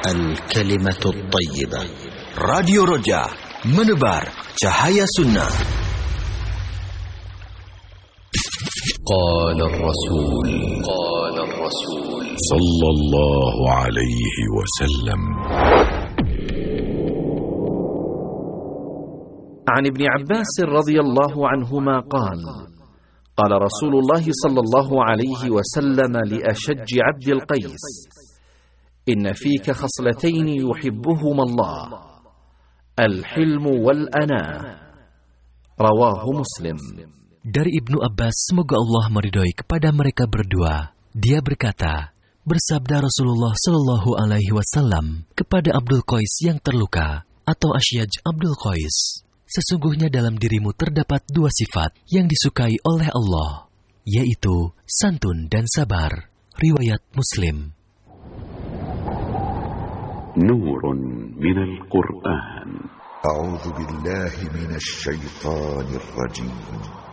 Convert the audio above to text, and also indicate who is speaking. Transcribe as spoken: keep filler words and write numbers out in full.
Speaker 1: الكلمة الطيبة.
Speaker 2: Radio Roja, menebar cahaya sunnah.
Speaker 1: قال الرسول قال الرسول
Speaker 3: صلى الله عليه وسلم.
Speaker 4: عن ابن عباس رضي الله عنهما قال: قال رسول الله صلى الله عليه وسلم لأشج عبد القيس: إن فيك خصلتين يحبهما الله، الحلم والأناة. رواه مسلم.
Speaker 5: Dari Ibnu Abbas, semoga Allah meridhoi kepada mereka berdua, dia berkata, bersabda Rasulullah Shallallahu Alaihi Wasallam kepada Abdul Qais yang terluka atau Asyaj Abdul Qais, sesungguhnya dalam dirimu terdapat dua sifat yang disukai oleh Allah, yaitu santun dan sabar. Riwayat Muslim.
Speaker 6: Nurun minal Qur'an.
Speaker 7: A'udzu billahi minasy syaithanir rajim.